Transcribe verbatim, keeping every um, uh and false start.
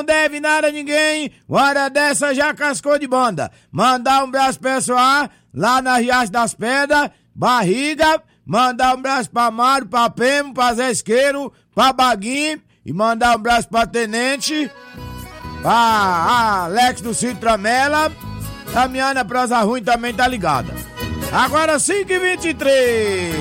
não deve nada a ninguém, hora dessa já cascou de banda. Mandar um abraço pessoal lá na Riacho das Pedras, Barriga, mandar um abraço pra Mário, pra Pemo, pra Zé Isqueiro, pra Baguinho, e mandar um abraço pra Tenente, pra Alex do Citramela, a Miana Prosa Ruim também tá ligada. Agora cinco e vinte e três.